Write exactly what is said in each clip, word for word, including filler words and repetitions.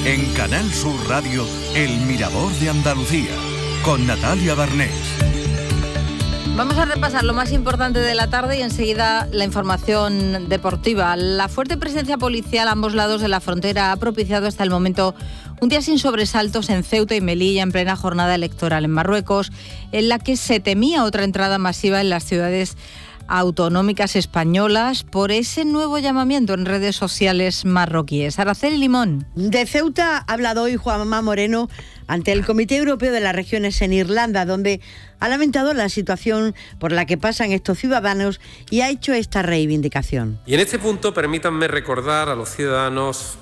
En Canal Sur Radio, El Mirador de Andalucía, con Natalia Barnés. Vamos a repasar lo más importante de la tarde y enseguida la información deportiva. La fuerte presencia policial a ambos lados de la frontera ha propiciado hasta el momento un día sin sobresaltos en Ceuta y Melilla en plena jornada electoral en Marruecos, en la que se temía otra entrada masiva en las ciudades autonómicas españolas por ese nuevo llamamiento en redes sociales marroquíes. Araceli Limón. De Ceuta ha hablado hoy Juanma Moreno ante el Comité Europeo de las Regiones en Irlanda, donde ha lamentado la situación por la que pasan estos ciudadanos y ha hecho esta reivindicación. Y en este punto permítanme recordar a los ciudadanos,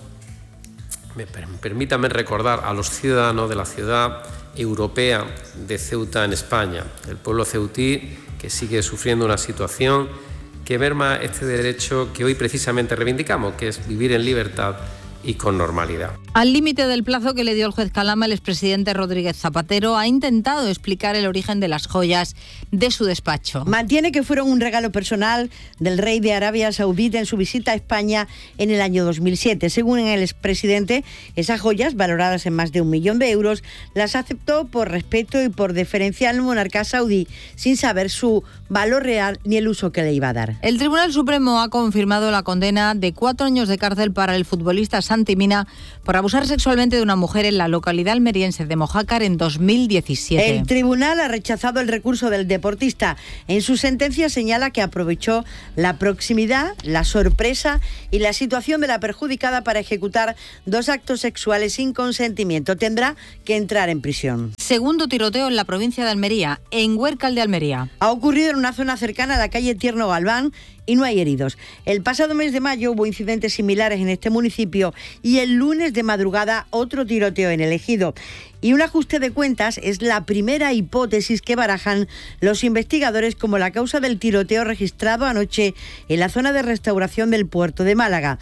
permítanme recordar a los ciudadanos de la ciudad europea de Ceuta en España, el pueblo ceutí que sigue sufriendo una situación que merma este derecho que hoy precisamente reivindicamos, que es vivir en libertad y con normalidad. Al límite del plazo que le dio el juez Calama, el expresidente Rodríguez Zapatero ha intentado explicar el origen de las joyas de su despacho. Mantiene que fueron un regalo personal del rey de Arabia Saudita en su visita a España en el año dos mil siete. Según el expresidente, esas joyas, valoradas en más de un millón de euros, las aceptó por respeto y por deferencia al monarca saudí, sin saber su valor real ni el uso que le iba a dar. El Tribunal Supremo ha confirmado la condena de cuatro años de cárcel para el futbolista Santi Mina por abusar sexualmente de una mujer en la localidad almeriense de Mojácar en dos mil diecisiete. El tribunal ha rechazado el recurso del deportista. En su sentencia señala que aprovechó la proximidad, la sorpresa y la situación de la perjudicada para ejecutar dos actos sexuales sin consentimiento. Tendrá que entrar en prisión. Segundo tiroteo en la provincia de Almería, en Huércal de Almería. Ha ocurrido en una zona cercana a la calle Tierno Galván y no hay heridos. El pasado mes de mayo hubo incidentes similares en este municipio y el lunes de madrugada otro tiroteo en el Ejido. Y un ajuste de cuentas es la primera hipótesis que barajan los investigadores como la causa del tiroteo registrado anoche en la zona de restauración del puerto de Málaga.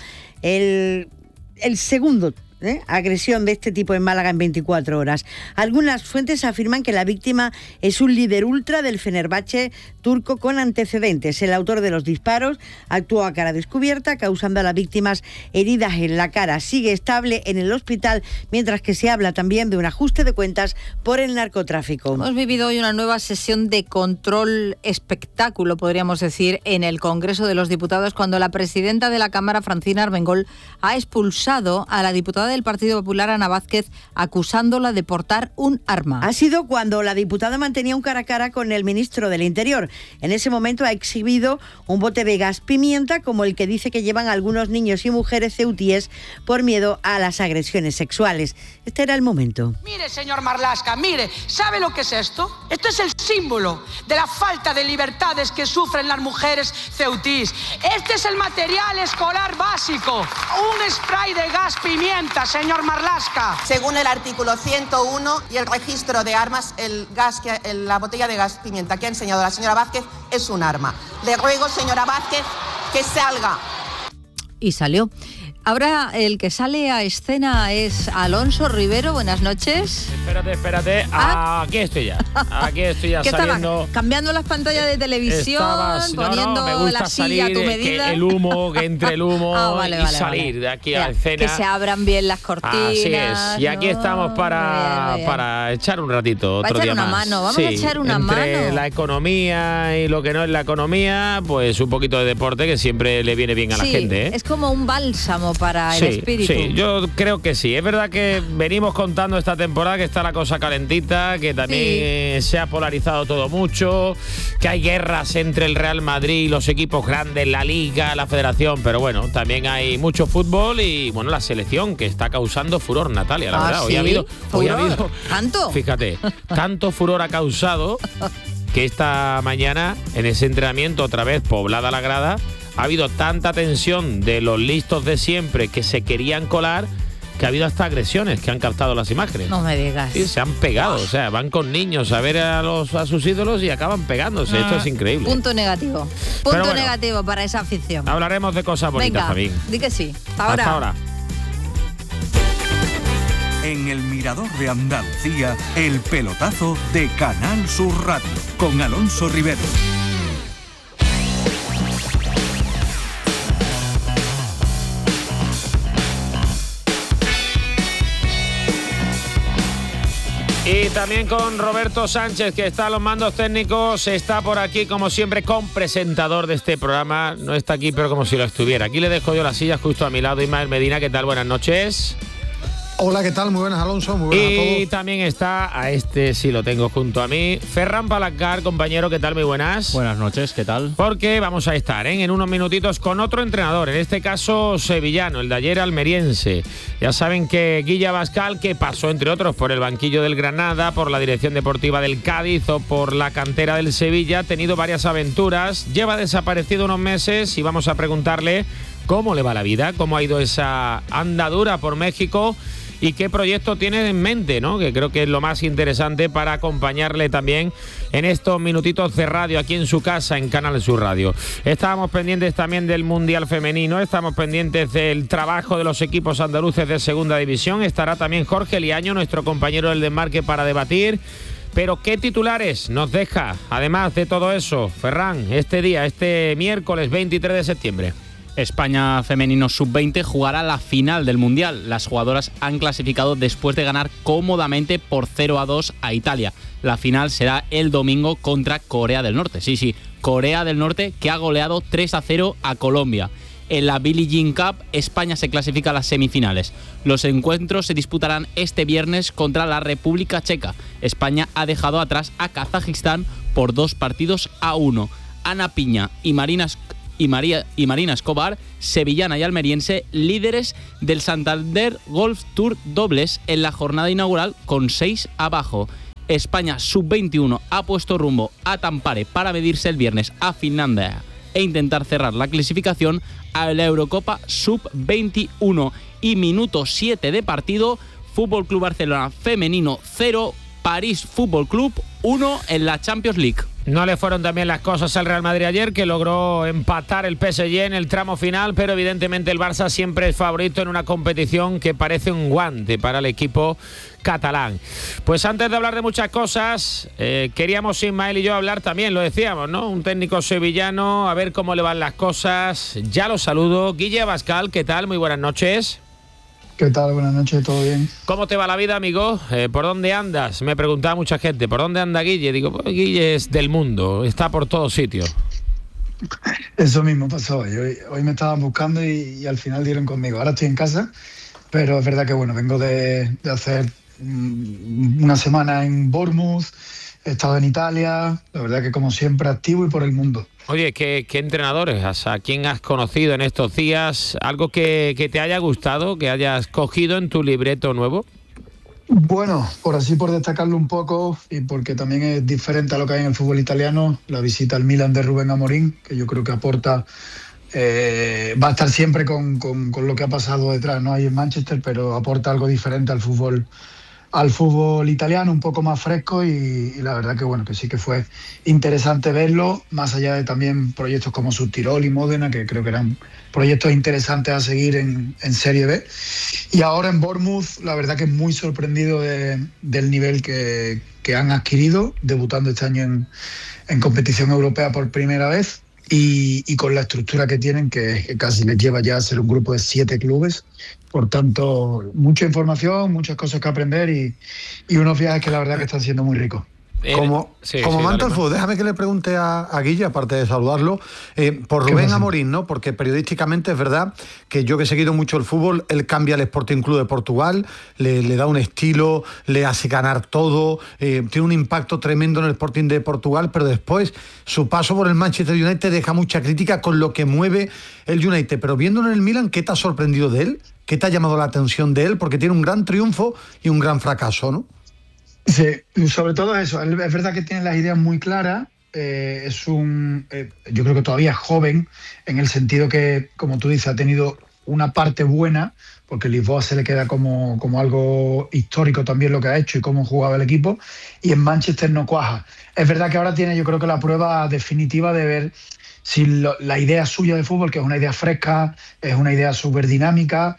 El, el segundo ¿Eh? agresión de este tipo en Málaga en veinticuatro horas. Algunas fuentes afirman que la víctima es un líder ultra del Fenerbahce turco con antecedentes. El autor de los disparos actuó a cara descubierta, causando a las víctimas heridas en la cara. Sigue estable en el hospital, mientras que se habla también de un ajuste de cuentas por el narcotráfico. Hemos vivido hoy una nueva sesión de control espectáculo, podríamos decir, en el Congreso de los Diputados, cuando la presidenta de la Cámara, Francina Armengol, ha expulsado a la diputada del Partido Popular, Ana Vázquez, acusándola de portar un arma. Ha sido cuando la diputada mantenía un cara a cara con el ministro del Interior. En ese momento ha exhibido un bote de gas pimienta, como el que dice que llevan algunos niños y mujeres ceutíes por miedo a las agresiones sexuales. Este era el momento. Mire, señor Marlaska, mire, ¿sabe lo que es esto? Esto es el símbolo de la falta de libertades que sufren las mujeres ceutís. Este es el material escolar básico, un spray de gas pimienta, señor Marlaska. Según el artículo ciento uno y el registro de armas, el gas que, el, la botella de gas pimienta que ha enseñado la señora Vázquez es un arma. Le ruego, señora Vázquez, que salga. Y salió. Ahora el que sale a escena es Alonso Rivero. Buenas noches. Espérate, espérate. ¿Ah? Aquí estoy ya. Aquí estoy ya ¿Qué saliendo. Estaba cambiando las pantallas de televisión, Estabas, poniendo no, no, me gusta la silla salir, a tu medida. Que el humo, que entre el humo ah, vale, y vale, salir vale. de aquí ya, a la escena. Que se abran bien las cortinas. Así es. Y aquí ¿no? estamos para, muy bien, muy bien. para echar un ratito, para otro echar día una más. mano. Vamos sí, a echar una entre mano. la economía y lo que no es la economía, pues un poquito de deporte que siempre le viene bien a sí, la gente. ¿eh? Es como un bálsamo para sí, el espíritu. Sí, yo creo que sí. Es verdad que venimos contando esta temporada que está la cosa calentita, que también sí. se ha polarizado todo mucho, que hay guerras entre el Real Madrid y los equipos grandes, la Liga, la Federación, pero bueno, también hay mucho fútbol y bueno, la selección que está causando furor, Natalia, la ah, verdad. ¿sí? Hoy ha habido, hoy ha habido ¿Tanto? Fíjate, tanto furor ha causado que esta mañana en ese entrenamiento, otra vez poblada la grada, ha habido tanta tensión de los listos de siempre que se querían colar, que ha habido hasta agresiones que han captado las imágenes. No me digas. Sí, se han pegado, o sea, van con niños a ver a, los, a sus ídolos y acaban pegándose. Ah, esto es increíble. Punto negativo. Punto bueno, negativo para esa afición. Hablaremos de cosas bonitas Venga, también. Di que sí. Hasta ahora. Hasta ahora. En el Mirador de Andalucía, el pelotazo de Canal Sur Radio, con Alonso Rivero. Y también con Roberto Sánchez, que está a los mandos técnicos, está por aquí como siempre con presentador de este programa. No está aquí, pero como si lo estuviera. Aquí le dejo yo las sillas justo a mi lado, Ismael Medina. ¿Qué tal? Buenas noches. Hola, ¿qué tal? Muy buenas, Alonso. Muy buenas y a todos. Y también está, a este sí lo tengo junto a mí, Ferran Palancar, compañero. ¿Qué tal? Muy buenas. Buenas noches, ¿qué tal? Porque vamos a estar ¿eh? en unos minutitos con otro entrenador, en este caso sevillano, el de ayer almeriense. Ya saben que Guille Abascal, que pasó entre otros por el banquillo del Granada, por la dirección deportiva del Cádiz o por la cantera del Sevilla, ha tenido varias aventuras, lleva desaparecido unos meses y vamos a preguntarle cómo le va la vida, cómo ha ido esa andadura por México y qué proyecto tiene en mente, ¿no? Que creo que es lo más interesante para acompañarle también en estos minutitos de radio aquí en su casa, en Canal Sur Radio. Estábamos pendientes también del Mundial Femenino, estamos pendientes del trabajo de los equipos andaluces de Segunda División. Estará también Jorge Liaño, nuestro compañero del Desmarque, para debatir. Pero ¿qué titulares nos deja, además de todo eso, Ferran, este día, este miércoles veintitrés de septiembre? España femenino sub veinte jugará la final del Mundial. Las jugadoras han clasificado después de ganar cómodamente por cero a dos a Italia. La final será el domingo contra Corea del Norte. Sí, sí, Corea del Norte, que ha goleado tres a cero a Colombia. En la Billie Jean Cup, España se clasifica a las semifinales. Los encuentros se disputarán este viernes contra la República Checa. España ha dejado atrás a Kazajistán por dos partidos a uno. Ana Piña y Marina Y, María, y Marina Escobar, sevillana y almeriense, líderes del Santander Golf Tour dobles en la jornada inaugural con seis abajo. España sub veintiuno ha puesto rumbo a Tampere para medirse el viernes a Finlandia e intentar cerrar la clasificación a la Eurocopa sub veintiuno. Y minuto siete de partido, Fútbol Club Barcelona femenino cero, París Fútbol Club uno en la Champions League. No le fueron también las cosas al Real Madrid ayer, que logró empatar el P S G en el tramo final, pero evidentemente el Barça siempre es favorito en una competición que parece un guante para el equipo catalán. Pues antes de hablar de muchas cosas, eh, queríamos Ismael y yo hablar también, lo decíamos, ¿no? Un técnico sevillano, a ver cómo le van las cosas. Ya lo saludo. Guille Abascal, ¿qué tal? Muy buenas noches. ¿Qué tal? Buenas noches, ¿todo bien? ¿Cómo te va la vida, amigo? Eh, ¿Por dónde andas? Me preguntaba mucha gente, ¿por dónde anda Guille? Digo, pues Guille es del mundo, está por todos sitios. Eso mismo pasó hoy. Hoy, hoy me estaban buscando y, y al final dieron conmigo. Ahora estoy en casa, pero es verdad que bueno, vengo de, de hacer um, una semana en Bournemouth, he estado en Italia, la verdad que como siempre activo y por el mundo. Oye, ¿qué, qué entrenadores? ¿A quién has conocido en estos días? ¿Algo que, que te haya gustado, que hayas cogido en tu libreto nuevo? Bueno, por así por destacarlo un poco y porque también es diferente a lo que hay en el fútbol italiano, la visita al Milan de Rubén Amorín, que yo creo que aporta, eh, va a estar siempre con, con, con lo que ha pasado detrás, no hay en Manchester, pero aporta algo diferente al fútbol al fútbol italiano, un poco más fresco y, y la verdad que bueno, que sí que fue interesante verlo, más allá de también proyectos como Subtirol y Módena, que creo que eran proyectos interesantes a seguir en, en Serie B. Y ahora en Bournemouth, la verdad que muy sorprendido de, del nivel que, que han adquirido, debutando este año en, en competición europea por primera vez. Y, y con la estructura que tienen, que, que casi les lleva ya a ser un grupo de siete clubes. Por tanto, mucha información, muchas cosas que aprender y, y unos viajes que la verdad que están siendo muy ricos. Como, sí, como sí, manta al dale, fútbol, déjame que le pregunte a, a Guille, aparte de saludarlo, eh, por Rubén Amorín, ¿no? Porque periodísticamente es verdad que yo que he seguido mucho el fútbol, él cambia al Sporting Club de Portugal, le, le da un estilo, le hace ganar todo, eh, tiene un impacto tremendo en el Sporting de Portugal, pero después su paso por el Manchester United deja mucha crítica con lo que mueve el United. Pero viéndolo en el Milan, ¿qué te ha sorprendido de él? ¿Qué te ha llamado la atención de él? Porque tiene un gran triunfo y un gran fracaso, ¿no? Sí, sobre todo eso. Es verdad que tiene las ideas muy claras. Eh, es un, eh, yo creo que todavía es joven, en el sentido que, como tú dices, ha tenido una parte buena, porque Lisboa se le queda como, como algo histórico también lo que ha hecho y cómo jugaba el equipo, y en Manchester no cuaja. Es verdad que ahora tiene, yo creo que la prueba definitiva de ver si lo, la idea suya de fútbol, que es una idea fresca, es una idea súper dinámica.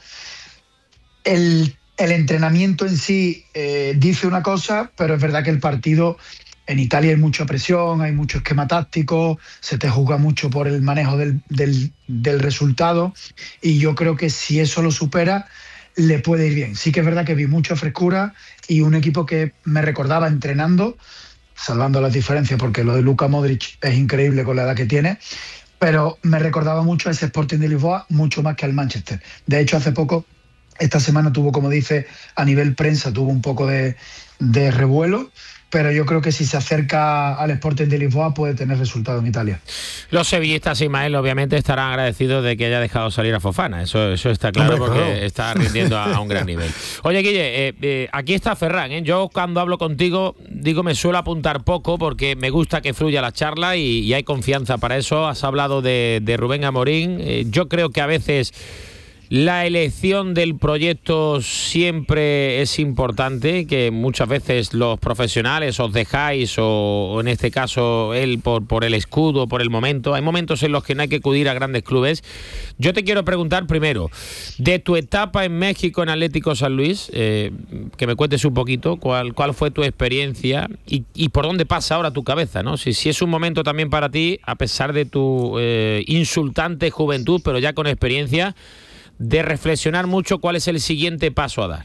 El El entrenamiento en sí eh, dice una cosa, pero es verdad que el partido, en Italia hay mucha presión, hay mucho esquema táctico, se te juzga mucho por el manejo del, del, del resultado, y yo creo que si eso lo supera, le puede ir bien. Sí que es verdad que vi mucha frescura y un equipo que me recordaba entrenando, salvando las diferencias porque lo de Luka Modric es increíble con la edad que tiene, pero me recordaba mucho a ese Sporting de Lisboa, mucho más que al Manchester. De hecho, hace poco, esta semana tuvo, como dice, a nivel prensa, tuvo un poco de, de revuelo, pero yo creo que si se acerca al Sporting de Lisboa puede tener resultado en Italia. Los sevillistas, Ismael, obviamente estarán agradecidos de que haya dejado salir a Fofana, eso, eso está claro. Hombre, porque claro, está rindiendo a, a un gran nivel. Oye, Guille, eh, eh, aquí está Ferran, ¿eh? Yo cuando hablo contigo, digo, me suelo apuntar poco porque me gusta que fluya la charla y, y hay confianza para eso. Has hablado de, de Rubén Amorín, eh, yo creo que a veces la elección del proyecto siempre es importante, que muchas veces los profesionales os dejáis, o, o en este caso él por, por el escudo, por el momento. Hay momentos en los que no hay que acudir a grandes clubes. Yo te quiero preguntar primero, de tu etapa en México en Atlético San Luis, eh, que me cuentes un poquito cuál, cuál fue tu experiencia y, y por dónde pasa ahora tu cabeza, ¿no? Si, si es un momento también para ti, a pesar de tu eh, insultante juventud, pero ya con experiencia, de reflexionar mucho cuál es el siguiente paso a dar.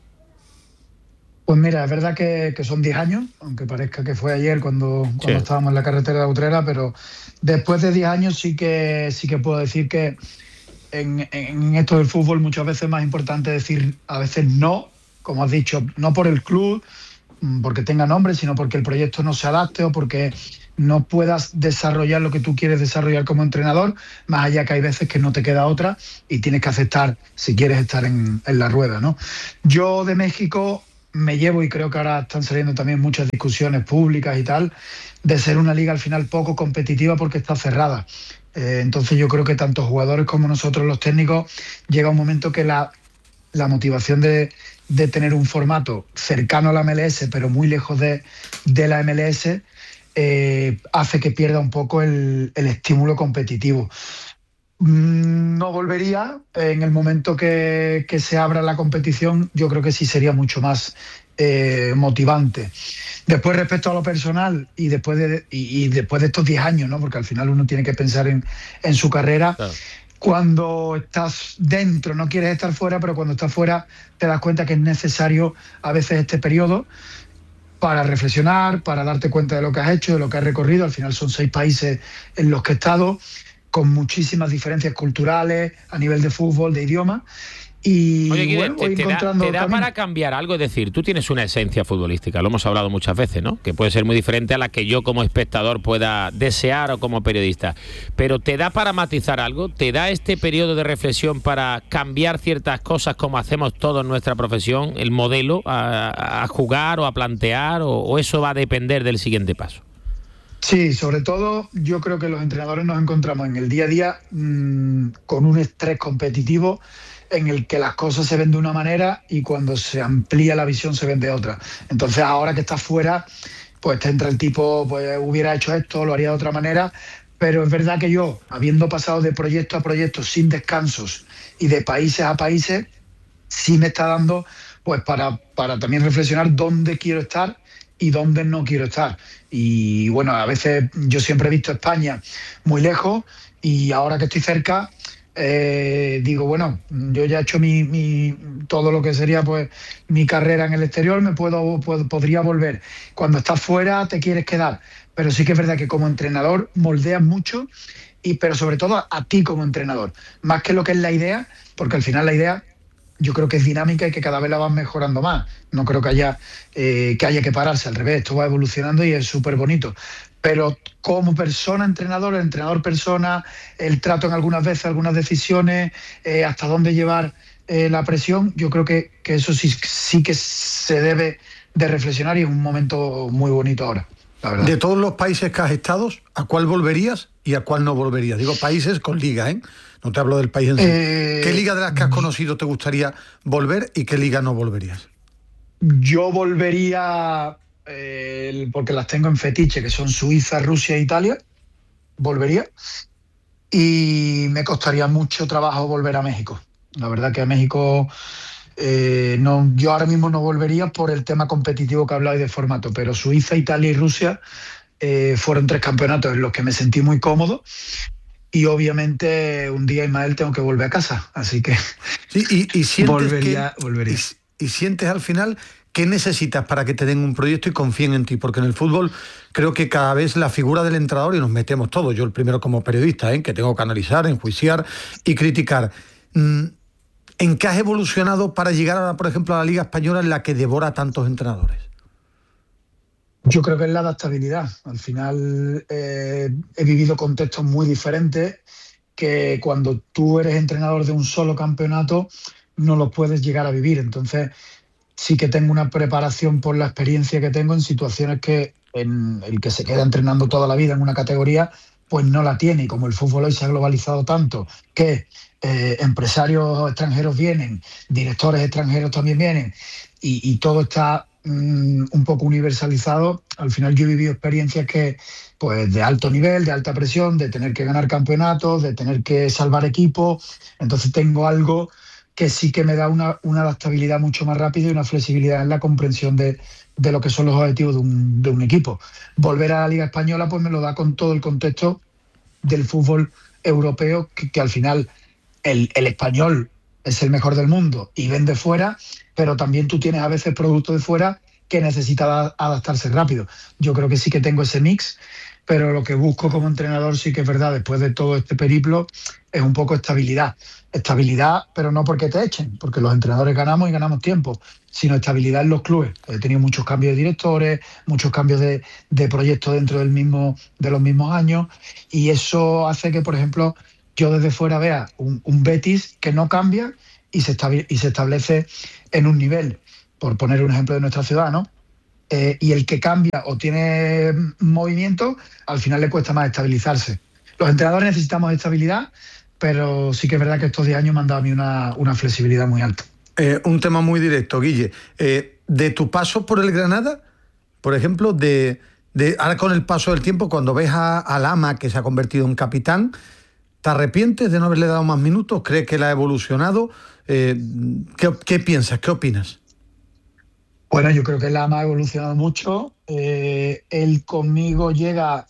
Pues mira, es verdad que, que son diez años, aunque parezca que fue ayer cuando, cuando sí. estábamos en la carretera de Utrera, pero después de diez años sí que, sí que puedo decir que en, en esto del fútbol muchas veces es más importante decir a veces no, como has dicho, no por el club, porque tenga nombre, sino porque el proyecto no se adapte o porque no puedas desarrollar lo que tú quieres desarrollar como entrenador, más allá que hay veces que no te queda otra y tienes que aceptar si quieres estar en, en la rueda, ¿no? Yo de México me llevo, y creo que ahora están saliendo también muchas discusiones públicas y tal, de ser una liga al final poco competitiva porque está cerrada. Eh, entonces yo creo que tanto jugadores como nosotros los técnicos llega un momento que la, la motivación de, de tener un formato cercano a la M L S pero muy lejos de, de la M L S Eh, hace que pierda un poco el, el estímulo competitivo. No volvería en el momento que, que se abra la competición, yo creo que sí sería mucho más eh, motivante. Después, respecto a lo personal y después de, y, y después de estos diez años, ¿no? Porque al final uno tiene que pensar en, en su carrera. Claro. Cuando estás dentro no quieres estar fuera, pero cuando estás fuera te das cuenta que es necesario a veces este periodo para reflexionar, para darte cuenta de lo que has hecho, de lo que has recorrido. Al final son seis países en los que he estado, con muchísimas diferencias culturales, a nivel de fútbol, de idioma. Y Oye, Guille, bueno, voy te, te encontrando da, te da camino. para cambiar algo, es decir, tú tienes una esencia futbolística, lo hemos hablado muchas veces, ¿no? Que puede ser muy diferente a la que yo como espectador pueda desear o como periodista, pero ¿te da para matizar algo? ¿Te da este periodo de reflexión para cambiar ciertas cosas como hacemos todos en nuestra profesión, el modelo a, a jugar o a plantear, o, o eso va a depender del siguiente paso? Sí, sobre todo yo creo que los entrenadores nos encontramos en el día a día mmm, con un estrés competitivo en el que las cosas se ven de una manera y cuando se amplía la visión se ven de otra. Entonces ahora que estás fuera, pues te entra el tipo, pues hubiera hecho esto, lo haría de otra manera, pero es verdad que yo, habiendo pasado de proyecto a proyecto sin descansos y de países a países, sí me está dando pues para, para también reflexionar dónde quiero estar y dónde no quiero estar. Y bueno, a veces yo siempre he visto España muy lejos y ahora que estoy cerca, Eh, digo, bueno, yo ya he hecho mi, mi, todo lo que sería pues mi carrera en el exterior, me puedo, puedo, podría volver. Cuando estás fuera te quieres quedar, pero sí que es verdad que como entrenador moldeas mucho, y pero sobre todo a, a ti como entrenador, más que lo que es la idea, porque al final la idea yo creo que es dinámica y que cada vez la vas mejorando más. No creo que haya, eh, que haya que pararse, al revés, esto va evolucionando y es súper bonito. Pero como persona, entrenador, el entrenador persona, el trato en algunas veces, algunas decisiones, eh, hasta dónde llevar eh, la presión, yo creo que, que eso sí, sí que se debe de reflexionar y es un momento muy bonito ahora, la verdad. De todos los países que has estado, ¿a cuál volverías y a cuál no volverías? Digo países con liga, ¿eh? No te hablo del país en sí. Eh, ¿Qué liga de las que has conocido te gustaría volver y qué liga no volverías? Yo volvería... Eh, porque las tengo en fetiche, que son Suiza, Rusia e Italia, volvería, y me costaría mucho trabajo volver a México. La verdad que a México eh, no, yo ahora mismo no volvería por el tema competitivo que hablabais de formato, pero Suiza, Italia y Rusia eh, fueron tres campeonatos en los que me sentí muy cómodo y obviamente un día, Ismael, tengo que volver a casa, así que sí, y, y sientes volvería, que, volvería. Y, y sientes al final qué necesitas para que te den un proyecto y confíen en ti, porque en el fútbol creo que cada vez la figura del entrenador, y nos metemos todos, yo el primero como periodista, ¿eh? que tengo que analizar, enjuiciar y criticar. ¿En qué has evolucionado para llegar ahora, por ejemplo, a la Liga Española en la que devora a tantos entrenadores? Yo creo que es la adaptabilidad. Al final eh, he vivido contextos muy diferentes que cuando tú eres entrenador de un solo campeonato no los puedes llegar a vivir. Entonces sí que tengo una preparación por la experiencia que tengo en situaciones que en el que se queda entrenando toda la vida en una categoría pues no la tiene. Y como el fútbol hoy se ha globalizado tanto que eh, empresarios extranjeros vienen, directores extranjeros también vienen y, y todo está mmm, un poco universalizado, al final yo he vivido experiencias que pues de alto nivel, de alta presión, de tener que ganar campeonatos, de tener que salvar equipos. Entonces tengo algo que sí que me da una, una adaptabilidad mucho más rápida y una flexibilidad en la comprensión de, de lo que son los objetivos de un, de un equipo. Volver a la Liga Española pues me lo da con todo el contexto del fútbol europeo, que, que al final el, el español es el mejor del mundo y vende fuera, pero también tú tienes a veces productos de fuera que necesitan adaptarse rápido. Yo creo que sí que tengo ese mix, pero lo que busco como entrenador sí que es verdad, después de todo este periplo, es un poco estabilidad. Estabilidad, pero no porque te echen, porque los entrenadores ganamos y ganamos tiempo, sino estabilidad en los clubes. He tenido muchos cambios de directores, muchos cambios de, de proyectos dentro del mismo, de los mismos años, y eso hace que, por ejemplo, yo desde fuera vea un, un Betis que no cambia y se, y se establece en un nivel, por poner un ejemplo de nuestra ciudad, ¿no? Eh, y el que cambia o tiene movimiento, al final le cuesta más estabilizarse. Los entrenadores necesitamos estabilidad, pero sí que es verdad que estos diez años me han dado a mí una, una flexibilidad muy alta. Eh, un tema muy directo, Guille. Eh, de tu paso por el Granada, por ejemplo, de, de ahora con el paso del tiempo, cuando ves a, a Lama, que se ha convertido en capitán, ¿te arrepientes de no haberle dado más minutos? ¿Crees que él ha evolucionado? Eh, ¿qué, ¿Qué piensas? ¿Qué opinas? Bueno, yo creo que Lama ha evolucionado mucho. Eh, él conmigo llega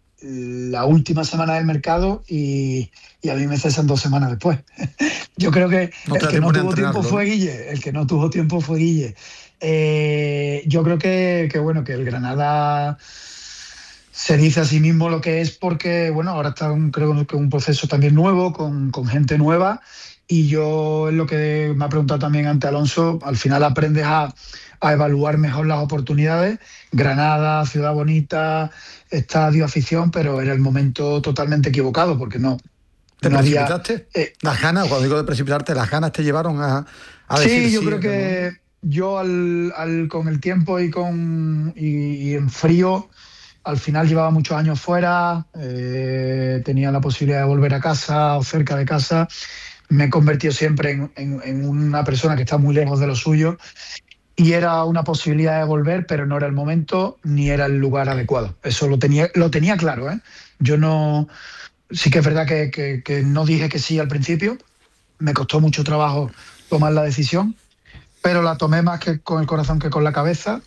la última semana del mercado y, y a mí me cesan dos semanas después. Yo creo que no el que no tuvo tiempo fue Guille. El que no tuvo tiempo fue Guille. Eh, yo creo que, que, bueno, que el Granada se dice a sí mismo lo que es porque, bueno, ahora está un, creo que un proceso también nuevo, con, con gente nueva, y yo, es lo que me ha preguntado también ante Alonso, al final aprendes a, a evaluar mejor las oportunidades. Granada, ciudad bonita, estadio, afición, pero era el momento totalmente equivocado porque no. ¿Te no precipitaste? Había, eh, las ganas, cuando digo de precipitarte, las ganas te llevaron a, a sí, decir yo sí, creo que no. Yo al, al, con el tiempo y, con, y, y en frío, al final llevaba muchos años fuera, eh, tenía la posibilidad de volver a casa o cerca de casa. Me he convertido siempre en, en, en una persona que está muy lejos de lo suyo. Y era una posibilidad de volver, pero no era el momento ni era el lugar adecuado. Eso lo tenía, lo tenía claro, ¿eh? Yo no... Sí que es verdad que, que, que no dije que sí al principio. Me costó mucho trabajo tomar la decisión, pero la tomé más que con el corazón que con la cabeza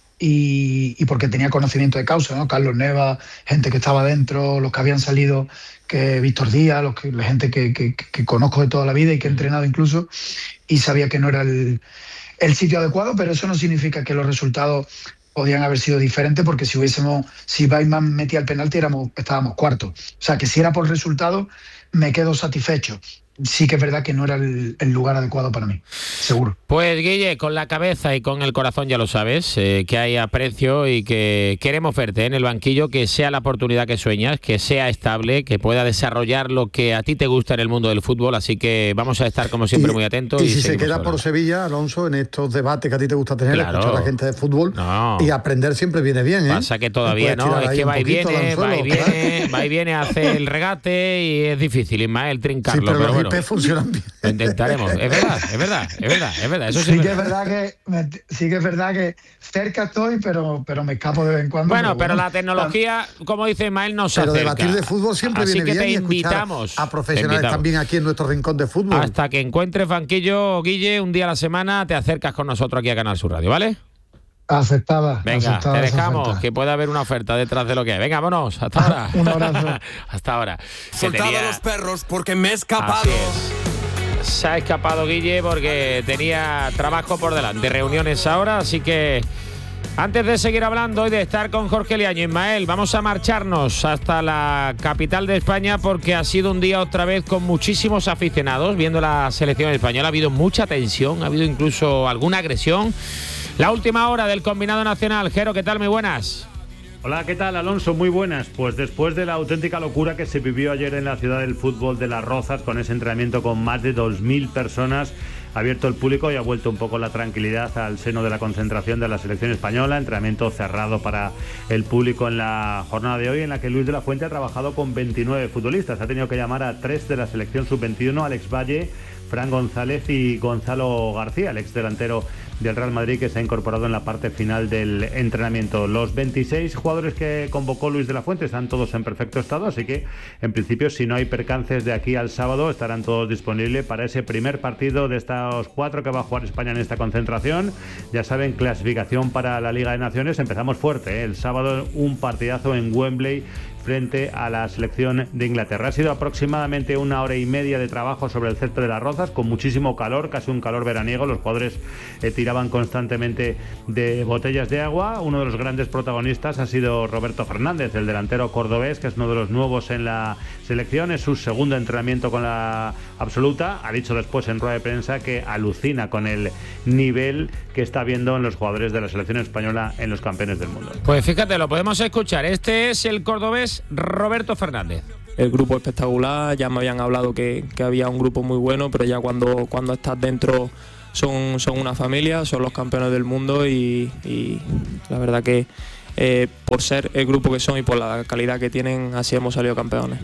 y, y porque tenía conocimiento de causa, ¿no? Carlos Neva, gente que estaba dentro, los que habían salido, que Víctor Díaz, los que, la gente que, que, que conozco de toda la vida y que he entrenado incluso, y sabía que no era el... el sitio adecuado, pero eso no significa que los resultados podían haber sido diferentes, porque si hubiésemos, si Bateman metía el penalti éramos, estábamos cuartos. O sea que si era por resultado, me quedo satisfecho. Sí que es verdad que no era el, el lugar adecuado para mí, seguro. Pues Guille, con la cabeza y con el corazón ya lo sabes, eh, que hay aprecio y que queremos verte en el banquillo, que sea la oportunidad que sueñas, que sea estable, que pueda desarrollar lo que a ti te gusta en el mundo del fútbol, así que vamos a estar como siempre y, muy atentos. Y, y si se queda hablando por Sevilla, Alonso, en estos debates que a ti te gusta tener, claro, escuchar a la gente de fútbol, no. Y aprender siempre viene bien, ¿eh? Pasa que todavía no, es que va y viene, va y viene, va y viene a hacer el regate y es difícil, Ismael, trincarlo. Sí, pero, pero bueno. Funcionan bien. Lo intentaremos. Es verdad, es verdad, es verdad, es verdad. Eso sí, sí es que es verdad. verdad que me, sí que es verdad que cerca estoy, pero, pero me escapo de vez en cuando. Bueno, pero, pero bueno, la tecnología, como dice Ismael, no se pero acerca. Debatir de fútbol siempre Así viene que bien. te Y invitamos a profesionales invitamos. También aquí en nuestro rincón de fútbol. Hasta que encuentres banquillo, Guille, un día a la semana te acercas con nosotros aquí a Canal Sur Radio, ¿vale? Aceptada. Venga, aceptada te esa dejamos, oferta. que puede haber una oferta detrás de lo que hay. Venga, vámonos, hasta ahora. Un abrazo. Hasta ahora. Soltado tenía... a los perros porque me he escapado. Así es. Se ha escapado Guille porque tenía trabajo por delante, reuniones ahora, así que antes de seguir hablando y de estar con Jorge Liaño, Ismael, vamos a marcharnos hasta la capital de España porque ha sido un día otra vez con muchísimos aficionados viendo la selección española. Ha habido mucha tensión, ha habido incluso alguna agresión. La última hora del combinado nacional. Jero, ¿qué tal? Muy buenas. Hola, ¿qué tal, Alonso? Muy buenas. Pues después de la auténtica locura que se vivió ayer en la ciudad del fútbol de Las Rozas, con ese entrenamiento con más de dos mil personas, ha abierto el público y ha vuelto un poco la tranquilidad al seno de la concentración de la selección española. Entrenamiento cerrado para el público en la jornada de hoy, en la que Luis de la Fuente ha trabajado con veintinueve futbolistas. Ha tenido que llamar a tres de la selección sub veintiuno, Alex Valle, Fran González y Gonzalo García, el ex delantero del Real Madrid, que se ha incorporado en la parte final del entrenamiento. Los veintiséis jugadores que convocó Luis de la Fuente están todos en perfecto estado, así que en principio, si no hay percances de aquí al sábado, estarán todos disponibles para ese primer partido de estos cuatro que va a jugar España en esta concentración. Ya saben, clasificación para la Liga de Naciones. Empezamos fuerte, ¿eh? El sábado un partidazo en Wembley frente a la selección de Inglaterra. Ha sido aproximadamente una hora y media de trabajo sobre el césped de Las Rozas, con muchísimo calor, casi un calor veraniego. Los jugadores eh, tiraban constantemente de botellas de agua. Uno de los grandes protagonistas ha sido Roberto Fernández, el delantero cordobés, que es uno de los nuevos en la selección. Es su segundo entrenamiento con la absoluta. Ha dicho después en rueda de prensa que alucina con el nivel que está viendo en los jugadores de la selección española en los campeones del mundo. Pues fíjate, lo podemos escuchar. Este es el cordobés Roberto Fernández. El grupo espectacular, ya me habían hablado que, que había un grupo muy bueno, pero ya cuando, cuando estás dentro son, son una familia, son los campeones del mundo y, y la verdad que eh, por ser el grupo que son y por la calidad que tienen, así hemos salido campeones.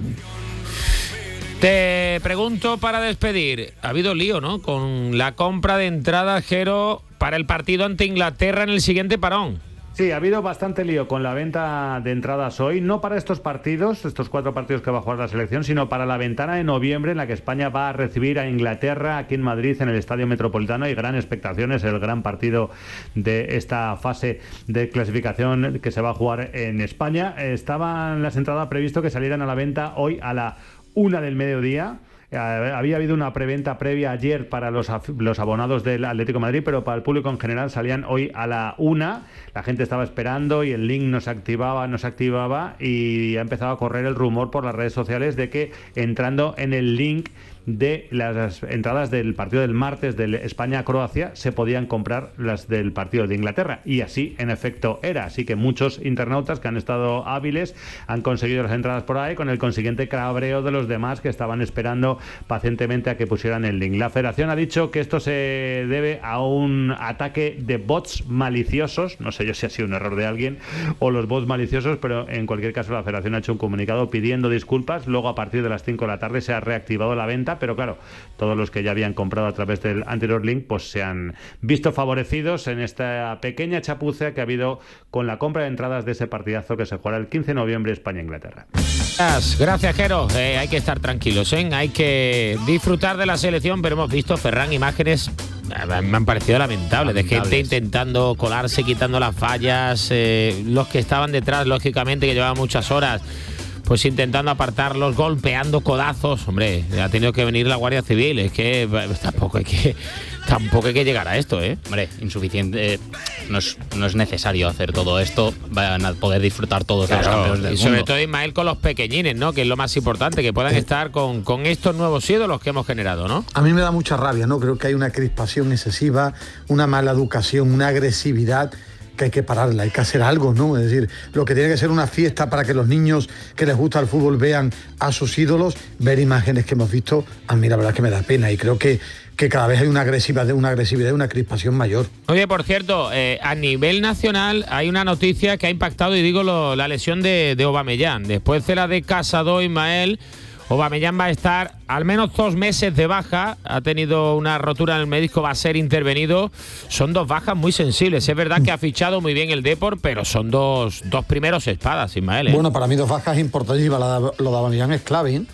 Te pregunto para despedir, ha habido lío, ¿no?, con la compra de entrada, Jero, para el partido ante Inglaterra en el siguiente parón. Sí, ha habido bastante lío con la venta de entradas hoy, no para estos partidos, estos cuatro partidos que va a jugar la selección, sino para la ventana de noviembre en la que España va a recibir a Inglaterra aquí en Madrid, en el Estadio Metropolitano. Hay gran expectación, es el gran partido de esta fase de clasificación que se va a jugar en España. Estaban las entradas previsto que salieran a la venta hoy a la una del mediodía. Había habido una preventa previa ayer para los, los abonados del Atlético de Madrid, pero para el público en general salían hoy a la una. La gente estaba esperando y el link no se activaba, no se activaba y ha empezado a correr el rumor por las redes sociales de que entrando en el link de las entradas del partido del martes del España-Croacia se podían comprar las del partido de Inglaterra, y así en efecto era. Así que muchos internautas que han estado hábiles han conseguido las entradas por ahí, con el consiguiente cabreo de los demás que estaban esperando pacientemente a que pusieran el link. La Federación ha dicho que esto se debe a un ataque de bots maliciosos. No sé yo si ha sido un error de alguien o los bots maliciosos, pero en cualquier caso la Federación ha hecho un comunicado pidiendo disculpas. Luego, a partir de las cinco de la tarde, se ha reactivado la venta, pero claro, todos los que ya habían comprado a través del anterior link pues se han visto favorecidos en esta pequeña chapuza que ha habido con la compra de entradas de ese partidazo que se jugará el quince de noviembre España-Inglaterra. Gracias, Jero. Eh, hay que estar tranquilos, ¿eh? Hay que disfrutar de la selección, pero hemos visto, Ferran, imágenes eh, me han parecido lamentables, de gente intentando colarse, quitando las fallas, eh, los que estaban detrás, lógicamente, que llevaban muchas horas, pues intentando apartarlos, golpeando codazos. Hombre, ha tenido que venir la Guardia Civil. Es que tampoco hay que tampoco hay que llegar a esto, ¿eh? Hombre, insuficiente. No es, no es necesario hacer todo esto. Van a poder disfrutar todos claro, los campeones del y sobre mundo. todo, Ismael, con los pequeñines, ¿no?, que es lo más importante, que puedan estar con, con estos nuevos ídolos que hemos generado, ¿no? A mí me da mucha rabia, ¿no? Creo que hay una crispación excesiva, una mala educación, una agresividad que hay que pararla, hay que hacer algo, ¿no? Es decir, lo que tiene que ser una fiesta para que los niños que les gusta el fútbol vean a sus ídolos, ver imágenes que hemos visto, a mí la verdad es que me da pena y creo que, que cada vez hay una agresividad, una agresividad, una crispación mayor. Oye, por cierto, eh, a nivel nacional hay una noticia que ha impactado, y digo lo, la lesión de, de Aubameyang. Después de la de Casado, Ismael, Aubameyang va a estar al menos dos meses de baja. Ha tenido una rotura en el menisco, va a ser intervenido. Son dos bajas muy sensibles. Es verdad que ha fichado muy bien el Depor, pero son dos, dos primeros espadas, Ismael, ¿eh? Bueno, para mí dos bajas importantísimas. Lo de Aubameyang es clave, ¿eh?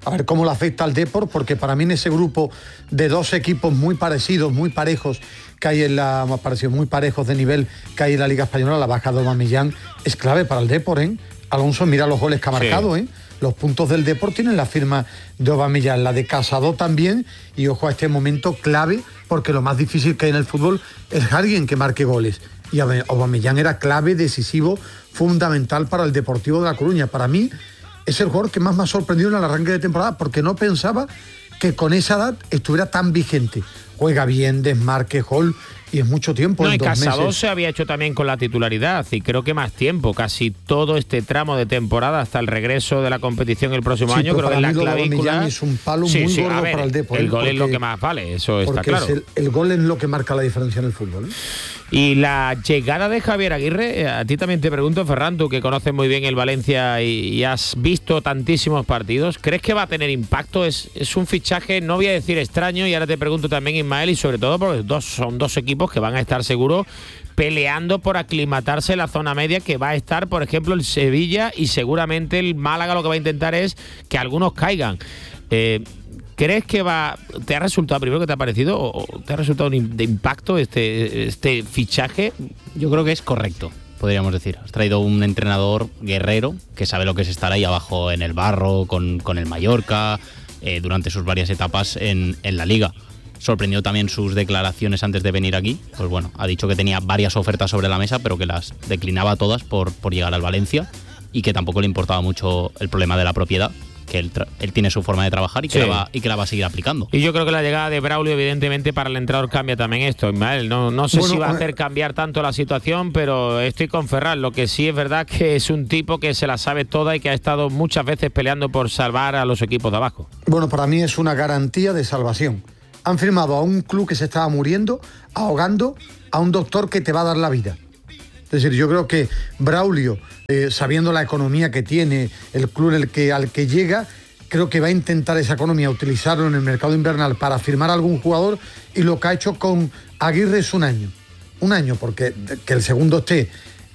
a ver cómo le afecta al Depor, porque para mí en ese grupo de dos equipos muy parecidos, muy parejos, que hay en la, más parecidos, muy parejos de nivel que hay en la Liga Española, la baja de Aubameyang es clave para el Depor, ¿eh? Alonso, mira los goles que ha marcado, sí. ¿eh? Los puntos del Depor tienen la firma de Aubameyang, la de Casado también, y ojo a este momento clave, porque lo más difícil que hay en el fútbol es alguien que marque goles. Y Aubameyang era clave, decisivo, fundamental para el Deportivo de La Coruña. Para mí es el jugador que más me ha sorprendido en el arranque de temporada, porque no pensaba que con esa edad estuviera tan vigente. Juega bien, desmarque, gol, y es mucho tiempo. No, en y dos Casado meses. se había hecho también con la titularidad, y creo que más tiempo, casi todo este tramo de temporada hasta el regreso de la competición el próximo Sí, año, creo que en la clavícula es un palo sí, muy sí, gordo a ver, para el Depor. El gol porque, es lo que más vale, eso está claro. Es el, el gol es lo que marca la diferencia en el fútbol, ¿eh? Y la llegada de Javier Aguirre, a ti también te pregunto, Ferran, tú que conoces muy bien el Valencia y, y has visto tantísimos partidos, ¿crees que va a tener impacto? Es, es un fichaje, no voy a decir extraño, y ahora te pregunto también, Ismael, y sobre todo porque dos, son dos equipos que van a estar seguros peleando por aclimatarse en la zona media, que va a estar, por ejemplo, el Sevilla, y seguramente el Málaga lo que va a intentar es que algunos caigan. Eh, ¿Crees que va, te ha resultado, primero que te ha parecido, o te ha resultado de impacto este, este fichaje? Yo creo que es correcto, podríamos decir. Has traído un entrenador guerrero que sabe lo que es estar ahí abajo en el barro, con, con el Mallorca, eh, durante sus varias etapas en, en la Liga. Sorprendió también sus declaraciones antes de venir aquí. Pues bueno, ha dicho que tenía varias ofertas sobre la mesa, pero que las declinaba todas por, por llegar al Valencia, y que tampoco le importaba mucho el problema de la propiedad, que él, él tiene su forma de trabajar y que, sí. la va, y que la va a seguir aplicando. Y yo creo que la llegada de Braulio, evidentemente, para el entrenador cambia también esto, Ismael. No, no sé bueno, si va a hacer cambiar tanto la situación, pero estoy con Ferran. Lo que sí es verdad que es un tipo que se la sabe toda y que ha estado muchas veces peleando por salvar a los equipos de abajo. Bueno, para mí es una garantía de salvación. Han firmado a un club que se estaba muriendo, ahogando, a un doctor que te va a dar la vida. Es decir, yo creo que Braulio, eh, sabiendo la economía que tiene, el club en el que, al que llega, creo que va a intentar esa economía, utilizarlo en el mercado invernal para firmar a algún jugador, y lo que ha hecho con Aguirre es un año. Un año, porque que el segundo esté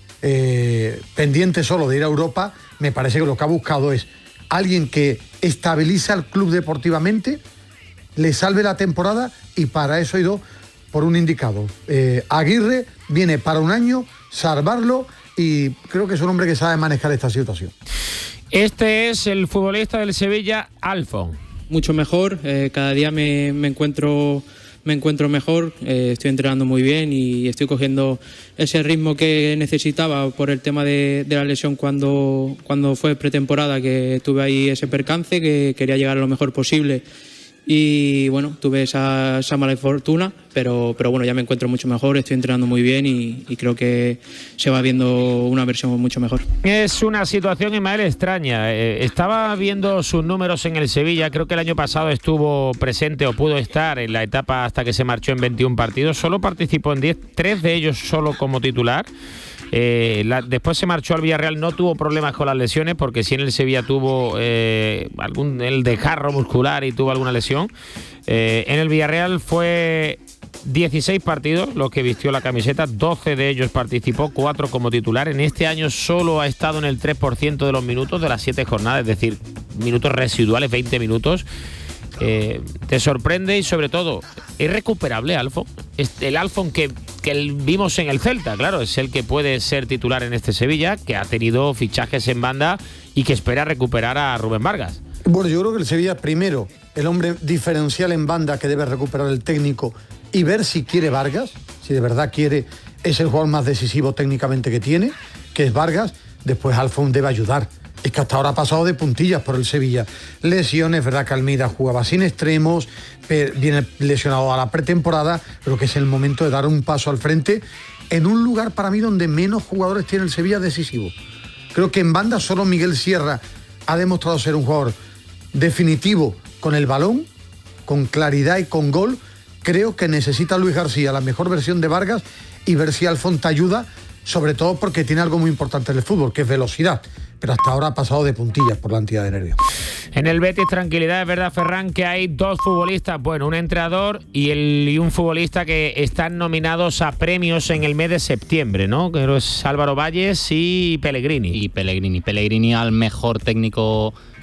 eh, pendiente solo de ir a Europa, me parece que lo que ha buscado es alguien que estabiliza al club deportivamente, le salve la temporada, y para eso ha ido por un indicado. Eh, Aguirre viene para un año, salvarlo, y creo que es un hombre que sabe manejar esta situación. Este es el futbolista del Sevilla, Alfon. Mucho mejor, eh, cada día me, me encuentro me encuentro mejor, eh, estoy entrenando muy bien y estoy cogiendo ese ritmo que necesitaba por el tema de, de la lesión cuando, cuando fue pretemporada, que tuve ahí ese percance, que quería llegar a lo mejor posible. Y bueno, tuve esa, esa mala fortuna, pero, pero bueno, ya me encuentro mucho mejor, estoy entrenando muy bien y, y creo que se va viendo una versión mucho mejor. Es una situación, Ismael, extraña. Eh, estaba viendo sus números en el Sevilla, creo que el año pasado estuvo presente o pudo estar en la etapa hasta que se marchó en veintiún partidos, solo participó en diez, tres de ellos solo como titular. Eh, la, después se marchó al Villarreal, no tuvo problemas con las lesiones, porque sí en el Sevilla tuvo eh, algún el desgarro muscular y tuvo alguna lesión. Eh, en el Villarreal fue dieciséis partidos los que vistió la camiseta, doce de ellos participó, cuatro como titular. En este año solo ha estado en el tres por ciento de los minutos de las siete jornadas, es decir, minutos residuales, veinte minutos. Eh, ¿Te sorprende? Y sobre todo, ¿es recuperable Alfon? El Alfon que, que vimos en el Celta, claro, es el que puede ser titular en este Sevilla, que ha tenido fichajes en banda y que espera recuperar a Rubén Vargas. Bueno, yo creo que el Sevilla, primero, el hombre diferencial en banda que debe recuperar el técnico y ver si quiere Vargas, si de verdad quiere, es el jugador más decisivo técnicamente que tiene, que es Vargas. Después Alfon debe ayudar. Es que hasta ahora ha pasado de puntillas por el Sevilla. Lesiones, verdad que Almeida jugaba sin extremos, viene lesionado a la pretemporada, pero que es el momento de dar un paso al frente en un lugar para mí donde menos jugadores tiene el Sevilla decisivo. Creo que en banda solo Miguel Sierra ha demostrado ser un jugador definitivo con el balón, con claridad y con gol. Creo que necesita Luis García la mejor versión de Vargas y ver si Alfon te ayuda, sobre todo porque tiene algo muy importante en el fútbol, que es velocidad. Pero hasta ahora ha pasado de puntillas por la entidad de nervios. En el Betis, tranquilidad, es verdad, Ferran, que hay dos futbolistas, bueno, un entrenador y, el, y un futbolista que están nominados a premios en el mes de septiembre, ¿no? Que es Álvaro Valles y Pellegrini. Y Pellegrini. Pellegrini al mejor técnico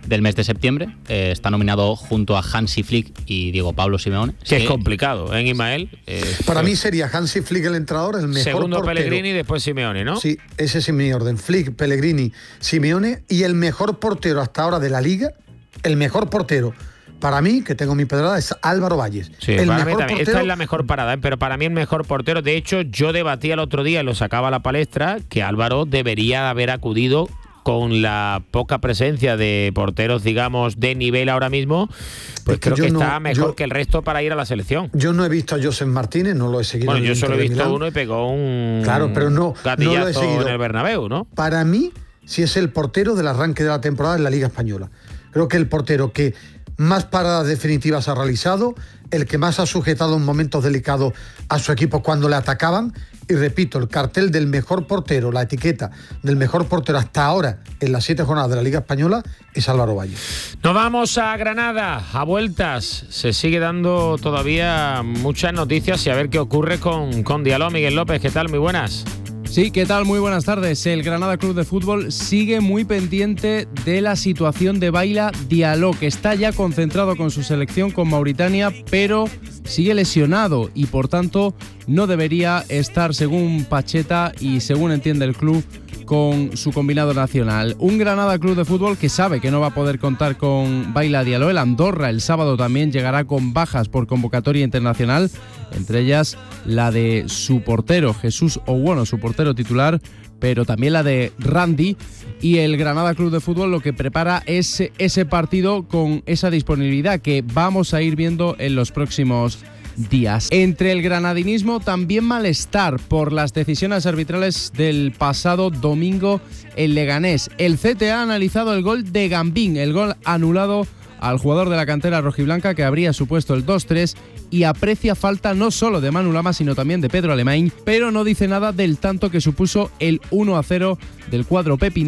del mes de septiembre. Eh, está nominado junto a Hansi Flick y Diego Pablo Simeone. Que es complicado, ¿eh, Ismael? Eh, Para mí sería Hansi Flick el entrenador, el mejor segundo portero. Pellegrini y después Simeone, ¿no? Sí, ese es mi orden. Flick, Pellegrini, Simeone, y el mejor portero hasta ahora de la Liga, el mejor portero para mí, que tengo mi pedrada, es Álvaro Valles. Sí, el para mejor mí también. portero. Esta es la mejor parada, ¿eh? Pero para mí el mejor portero. De hecho, yo debatía el otro día y lo sacaba a la palestra que Álvaro debería haber acudido con la poca presencia de porteros, digamos, de nivel ahora mismo, pues que creo que no, está mejor yo, que el resto para ir a la selección. Yo no he visto a Josep Martínez, no lo he seguido. Bueno, yo solo he visto Milán. uno y pegó un claro, pero no, gatillazo no lo he seguido. en el Bernabéu, ¿no? Para mí, sí es el portero del arranque de la temporada en la Liga Española. Creo que el portero que más paradas definitivas ha realizado, el que más ha sujetado en momentos delicados a su equipo cuando le atacaban. Y repito, el cartel del mejor portero, la etiqueta del mejor portero hasta ahora en las siete jornadas de la Liga Española es Álvaro Valles. Nos vamos a Granada, a vueltas. Se sigue dando todavía muchas noticias y a ver qué ocurre con, con Diallo. Miguel López, ¿qué tal? Muy buenas. Sí, ¿qué tal? Muy buenas tardes. El Granada Club de Fútbol sigue muy pendiente de la situación de Baila Diallo, que está ya concentrado con su selección con Mauritania, pero sigue lesionado y por tanto no debería estar, según Pacheta y según entiende el club, con su combinado nacional. Un Granada Club de Fútbol que sabe que no va a poder contar con Baila Diallo. El Andorra el sábado también llegará con bajas por convocatoria internacional, entre ellas la de su portero Jesús Owono, su portero titular, pero también la de Randy. Y el Granada Club de Fútbol lo que prepara es ese partido con esa disponibilidad que vamos a ir viendo en los próximos días. Entre el granadinismo también malestar por las decisiones arbitrales del pasado domingo en Leganés. El C T A ha analizado el gol de Gambín, el gol anulado al jugador de la cantera rojiblanca que habría supuesto el dos tres, y aprecia falta no solo de Manu Lama sino también de Pedro Alemany, pero no dice nada del tanto que supuso el uno a cero del cuadro pepinero